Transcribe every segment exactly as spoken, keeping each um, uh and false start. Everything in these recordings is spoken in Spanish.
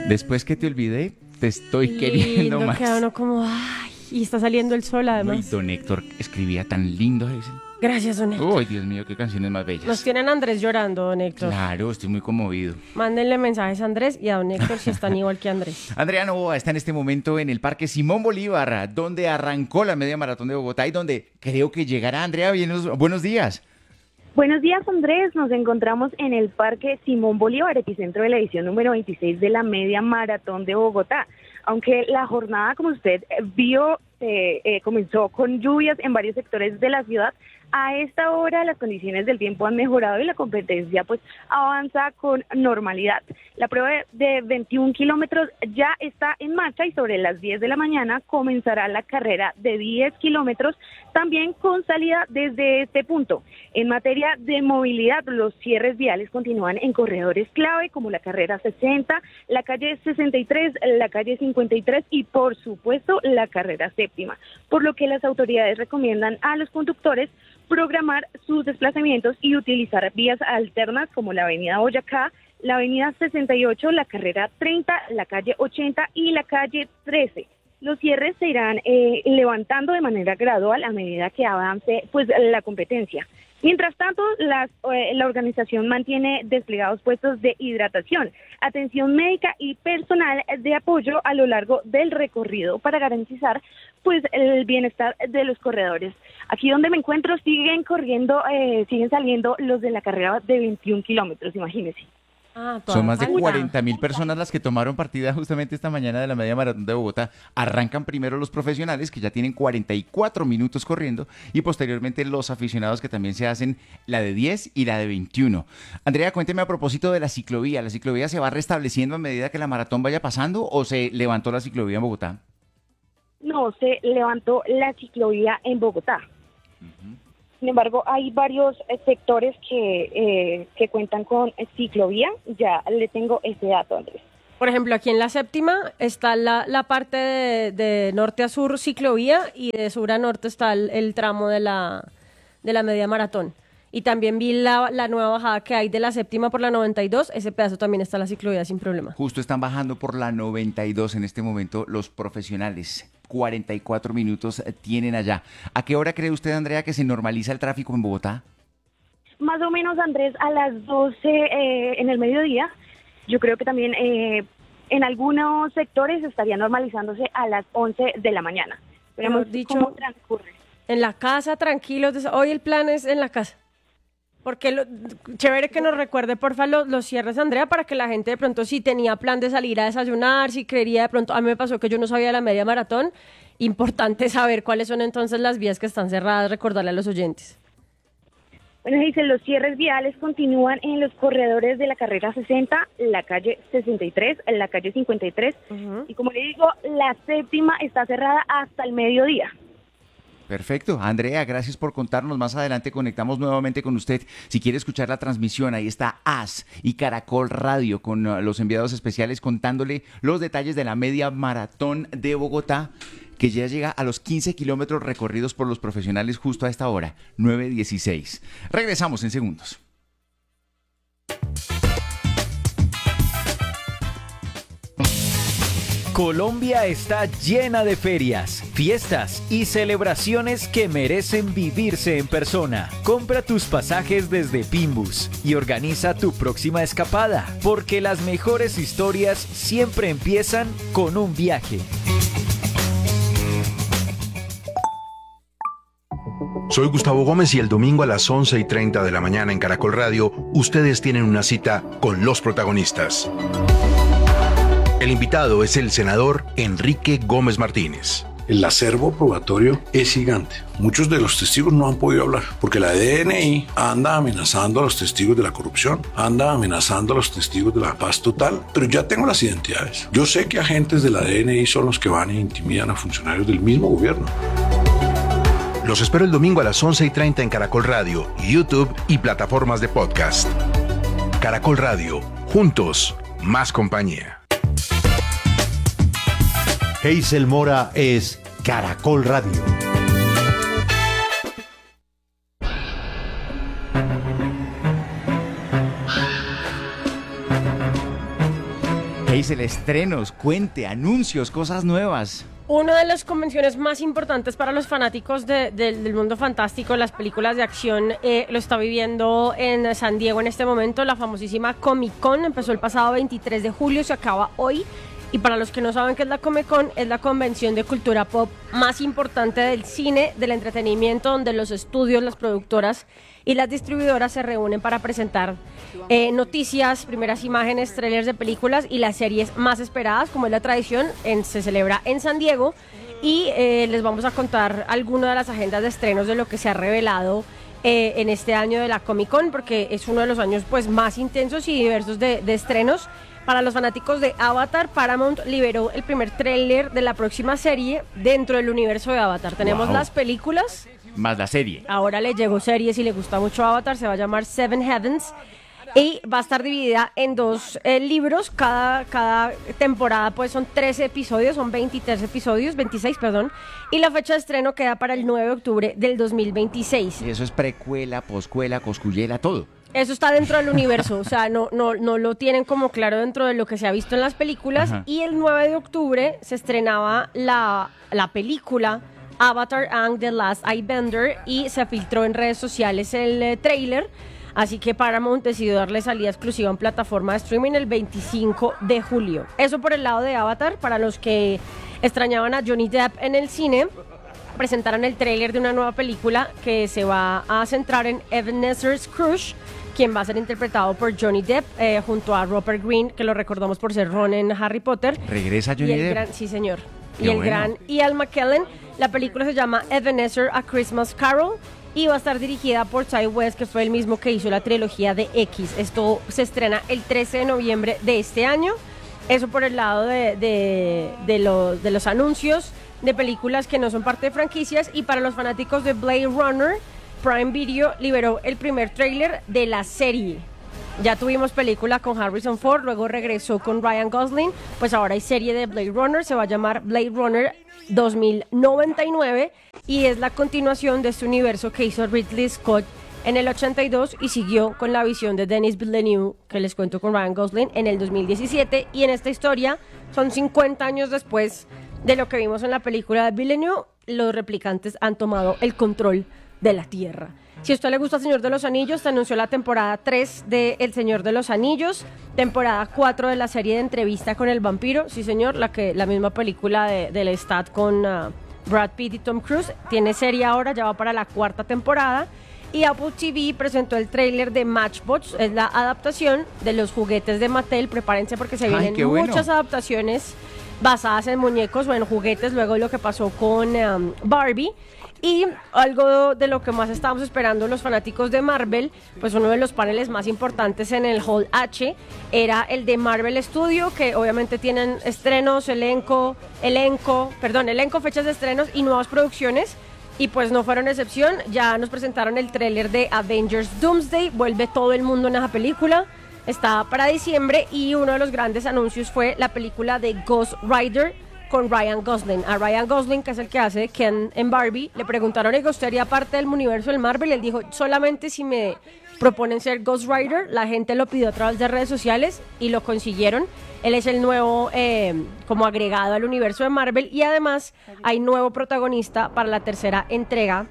Después que te olvidé, te estoy Lindo, queriendo más. queda uno como, ay, y está saliendo el sol Uy, además. don Héctor escribía tan lindo, Hazel. Gracias, don Héctor. Uy, Dios mío, qué canciones más bellas. Nos tienen a Andrés llorando, don Héctor. Claro, estoy muy conmovido. Mándenle mensajes a Andrés y a don Héctor si están igual que Andrés. Andrea Novoa está en este momento en el Parque Simón Bolívar, donde arrancó la media maratón de Bogotá y donde creo que llegará. Andrea, bienos- buenos días. Buenos días, Andrés. Nos encontramos en el Parque Simón Bolívar, epicentro de la edición número veintiséis de la Media Maratón de Bogotá. Aunque la jornada, como usted vio, eh, eh, comenzó con lluvias en varios sectores de la ciudad, a esta hora las condiciones del tiempo han mejorado y la competencia pues avanza con normalidad. La prueba de veintiún kilómetros ya está en marcha y sobre las diez de la mañana comenzará la carrera de diez kilómetros, también con salida desde este punto. En materia de movilidad, los cierres viales continúan en corredores clave como la carrera sesenta, la calle sesenta y tres, la calle cincuenta y tres y por supuesto la carrera séptima, por lo que las autoridades recomiendan a los conductores programar sus desplazamientos y utilizar vías alternas como la avenida Boyacá, la avenida sesenta y ocho, la carrera treinta, la calle ochenta y la calle trece. Los cierres se irán eh, levantando de manera gradual a medida que avance pues la competencia. Mientras tanto, las, eh, la organización mantiene desplegados puestos de hidratación, atención médica y personal de apoyo a lo largo del recorrido para garantizar pues el bienestar de los corredores. Aquí donde me encuentro siguen corriendo, eh, siguen saliendo los de la carrera de veintiún kilómetros, imagínense. Ah, Son más de falta. cuarenta mil personas las que tomaron partida justamente esta mañana de la media maratón de Bogotá. Arrancan primero los profesionales, que ya tienen cuarenta y cuatro minutos corriendo, y posteriormente los aficionados, que también se hacen la de diez y la de veintiuno. Andrea, cuénteme a propósito de la ciclovía. ¿La ciclovía se va restableciendo a medida que la maratón vaya pasando o se levantó la ciclovía en Bogotá? No, se levantó la ciclovía en Bogotá. Uh-huh. Sin embargo, hay varios eh, sectores que, eh, que cuentan con eh, ciclovía. Ya le tengo ese dato, Andrés. Por ejemplo, aquí en la séptima está la, la parte de, de norte a sur ciclovía y de sur a norte está el, el tramo de la, de la media maratón. Y también vi la, la nueva bajada que hay de la séptima por la noventa y dos, ese pedazo también está la ciclovía sin problema. Justo están bajando por la noventa y dos en este momento los profesionales. cuarenta y cuatro minutos tienen allá. ¿A qué hora cree usted, Andrea, que se normaliza el tráfico en Bogotá? Más o menos, Andrés, a las doce eh, en el mediodía. Yo creo que también eh, en algunos sectores estaría normalizándose a las once de la mañana. Veremos dicho, cómo transcurre. En la casa, tranquilos. Hoy el plan es en la casa. Porque lo, chévere que nos recuerde, porfa, los, los cierres, Andrea, para que la gente de pronto, si tenía plan de salir a desayunar, si creería de pronto, a mí me pasó que yo no sabía la media maratón, importante saber cuáles son entonces las vías que están cerradas, recordarle a los oyentes. Bueno, dicen, los cierres viales continúan en los corredores de la carrera sesenta, la calle sesenta y tres, la calle cincuenta y tres, uh-huh. Y como le digo, la séptima está cerrada hasta el mediodía. Perfecto. Andrea, gracias por contarnos. Más adelante conectamos nuevamente con usted. Si quiere escuchar la transmisión, ahí está A S y Caracol Radio con uh, los enviados especiales contándole los detalles de la media maratón de Bogotá, que ya llega a los quince kilómetros recorridos por los profesionales justo a esta hora, nueve dieciséis. Regresamos en segundos. Colombia está llena de ferias, fiestas y celebraciones que merecen vivirse en persona. Compra tus pasajes desde Pimbus y organiza tu próxima escapada, porque las mejores historias siempre empiezan con un viaje. Soy Gustavo Gómez y el domingo a las once y treinta de la mañana en Caracol Radio, ustedes tienen una cita con los protagonistas. El invitado es el senador Enrique Gómez Martínez. El acervo probatorio es gigante. Muchos de los testigos no han podido hablar porque la D N I anda amenazando a los testigos de la corrupción, anda amenazando a los testigos de la paz total, pero ya tengo las identidades. Yo sé que agentes de la D N I son los que van e intimidan a funcionarios del mismo gobierno. Los espero el domingo a las once y treinta en Caracol Radio, YouTube y plataformas de podcast. Caracol Radio, juntos, más compañía. Hazel Mora es Caracol Radio. ¿Qué dice el estrenos? Cuente, anuncios, cosas nuevas. Una de las convenciones más importantes para los fanáticos de, de, del mundo fantástico, las películas de acción, eh, lo está viviendo en San Diego en este momento, la famosísima Comic Con. Empezó el pasado veintitrés de julio, se acaba hoy. Y para los que no saben qué es la Comic Con, es la convención de cultura pop más importante del cine, del entretenimiento, donde los estudios, las productoras y las distribuidoras se reúnen para presentar eh, noticias, primeras imágenes, trailers de películas y las series más esperadas, como es la tradición. En, se celebra en San Diego y eh, les vamos a contar algunas de las agendas de estrenos de lo que se ha revelado eh, en este año de la Comic Con, porque es uno de los años pues más intensos y diversos de, de estrenos. Para los fanáticos de Avatar, Paramount liberó el primer tráiler de la próxima serie dentro del universo de Avatar. Tenemos Wow. las películas, Más la serie. ahora le llegó serie, si le gusta mucho Avatar, se va a llamar Seven Heavens y va a estar dividida en dos eh, libros. Cada, cada temporada pues son trece episodios, son veintitrés episodios, veintiséis, perdón, y la fecha de estreno queda para el nueve de octubre del dos mil veintiséis. Y eso es precuela, poscuela, coscuyela, todo. Eso está dentro del universo, o sea, no, no, no lo tienen como claro dentro de lo que se ha visto en las películas. Ajá. Y el nueve de octubre se estrenaba la, la película Avatar and the Last Airbender y se filtró en redes sociales el eh, tráiler. Así que Paramount decidió darle salida exclusiva en plataforma de streaming el veinticinco de julio. Eso por el lado de Avatar. Para los que extrañaban a Johnny Depp en el cine, presentaron el tráiler de una nueva película que se va a centrar en Ebenezer Scrooge, quien va a ser interpretado por Johnny Depp eh, junto a Rupert Grint, que lo recordamos por ser Ron en Harry Potter. ¿Regresa Y Johnny el Depp? gran, sí, señor. Qué y el bueno. gran Ian McKellen. La película se llama Ebenezer: A Christmas Carol y va a estar dirigida por Ty West, que fue el mismo que hizo la trilogía de X. Esto se estrena el trece de noviembre de este año. Eso por el lado de, de, de, los, de los anuncios de películas que no son parte de franquicias. Y para los fanáticos de Blade Runner, Prime Video liberó el primer tráiler de la serie. Ya tuvimos película con Harrison Ford, luego regresó con Ryan Gosling, pues ahora hay serie de Blade Runner, se va a llamar Blade Runner dos mil noventa y nueve y es la continuación de este universo que hizo Ridley Scott en el ochenta y dos y siguió con la visión de Denis Villeneuve, que les cuento, con Ryan Gosling en el dos mil diecisiete. Y en esta historia son cincuenta años después de lo que vimos en la película de Villeneuve, los replicantes han tomado el control de la Tierra. Si a usted le gusta El Señor de los Anillos, se anunció la temporada tres de El Señor de los Anillos, temporada cuatro de la serie de Entrevista con el Vampiro, sí señor, la que la misma película de, de Lestat con uh, Brad Pitt y Tom Cruise, tiene serie ahora, ya va para la cuarta temporada. Y Apple T V presentó el tráiler de Matchbox, es la adaptación de los juguetes de Mattel. Prepárense porque se Ay, vienen qué bueno. muchas adaptaciones basadas en muñecos o en juguetes, luego de lo que pasó con um, Barbie. Y algo de lo que más estábamos esperando los fanáticos de Marvel, pues uno de los paneles más importantes en el Hall H era el de Marvel Studio, que obviamente tienen estrenos, elenco, elenco, perdón, elenco, fechas de estrenos y nuevas producciones. Y pues no fueron excepción, ya nos presentaron el tráiler de Avengers Doomsday, vuelve todo el mundo en esa película, está para diciembre. Y uno de los grandes anuncios fue la película de Ghost Rider con Ryan Gosling. A Ryan Gosling, que es el que hace Ken en Barbie, le preguntaron, ¿y usted haría parte del universo del Marvel? Y él dijo, solamente si me proponen ser Ghost Rider. La gente lo pidió a través de redes sociales y lo consiguieron. Él es el nuevo eh, como agregado al universo de Marvel y además hay nuevo protagonista para la tercera entrega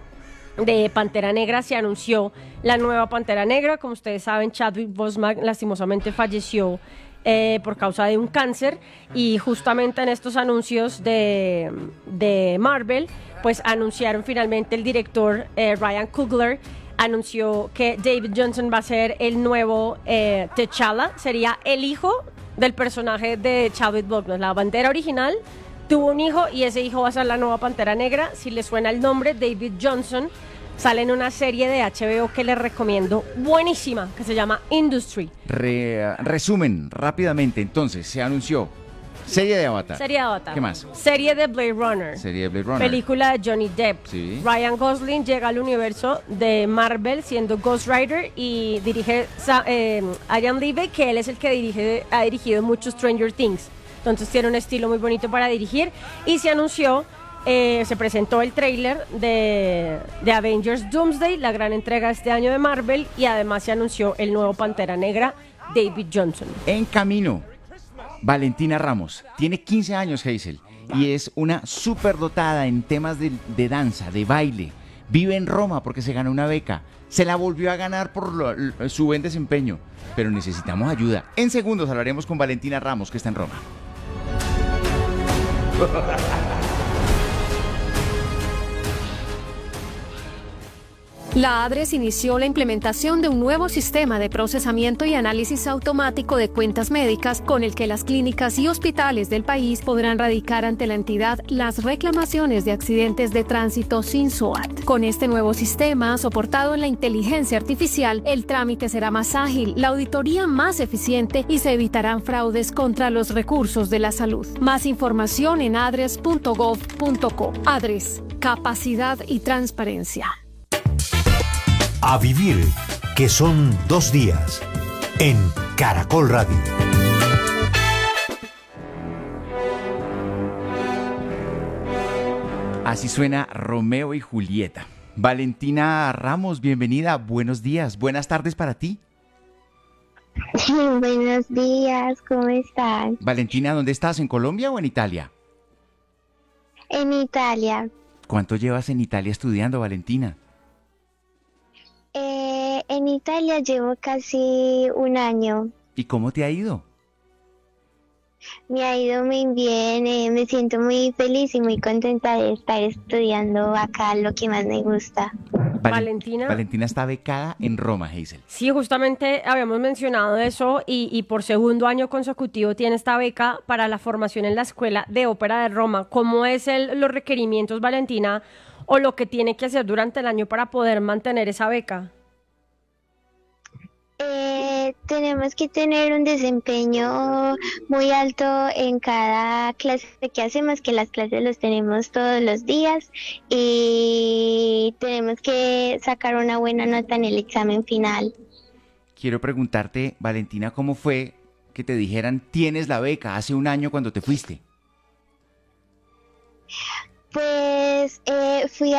de Pantera Negra. Se anunció la nueva Pantera Negra. Como ustedes saben, Chadwick Boseman lastimosamente falleció eh, por causa de un cáncer y justamente en estos anuncios de, de Marvel pues anunciaron finalmente el director eh, Ryan Coogler anunció que David Johnson va a ser el nuevo eh, T'Challa, sería el hijo del personaje de Chadwick Boseman. La Pantera original tuvo un hijo y ese hijo va a ser la nueva Pantera Negra. Si les suena el nombre, David Johnson sale en una serie de H B O que les recomiendo, buenísima, que se llama Industry. Re- resumen rápidamente, entonces, se anunció serie de Avatar. Serie de Avatar. ¿Qué más? Serie de Blade Runner. Serie de Blade Runner. Película de Johnny Depp. Sí. Ryan Gosling llega al universo de Marvel siendo Ghost Rider y dirige Sa- eh, Ian Levy, que él es el que dirige, ha dirigido muchos Stranger Things. Entonces tiene un estilo muy bonito para dirigir. Y se anunció, eh, se presentó el tráiler de, de Avengers Doomsday, la gran entrega de este año de Marvel. Y además se anunció el nuevo Pantera Negra, David Johnson. En camino. Valentina Ramos tiene quince años, Hazel, y es una superdotada en temas de, de danza, de baile. Vive en Roma porque se ganó una beca. Se la volvió a ganar por lo- lo- su buen desempeño, pero necesitamos ayuda. En segundos hablaremos con Valentina Ramos, que está en Roma. La ADRES inició la implementación de un nuevo sistema de procesamiento y análisis automático de cuentas médicas con el que las clínicas y hospitales del país podrán radicar ante la entidad las reclamaciones de accidentes de tránsito sin S O A T. Con este nuevo sistema, soportado en la inteligencia artificial, el trámite será más ágil, la auditoría más eficiente y se evitarán fraudes contra los recursos de la salud. Más información en adres punto gov punto co. ADRES, capacidad y transparencia. A vivir, que son dos días. En Caracol Radio. Así suena Romeo y Julieta. Valentina Ramos, bienvenida. Buenos días. Buenas tardes para ti. Buenos días, ¿cómo están? Valentina, ¿dónde estás? ¿En Colombia o en Italia? En Italia. ¿Cuánto llevas en Italia estudiando, Valentina? Eh, en Italia llevo casi un año. ¿Y cómo te ha ido? Me ha ido muy bien, eh, me siento muy feliz y muy contenta de estar estudiando acá lo que más me gusta. Valen- Valentina. Valentina está becada en Roma, Hazel. Sí, justamente habíamos mencionado eso y, y por segundo año consecutivo tiene esta beca para la formación en la Escuela de Ópera de Roma. ¿Cómo es el, los requerimientos, Valentina, o lo que tiene que hacer durante el año para poder mantener esa beca? Eh, tenemos que tener un desempeño muy alto en cada clase que hacemos, que las clases los tenemos todos los días y tenemos que sacar una buena nota en el examen final. Quiero preguntarte, Valentina, ¿cómo fue que te dijeran tienes la beca hace un año cuando te fuiste? Pues eh, fui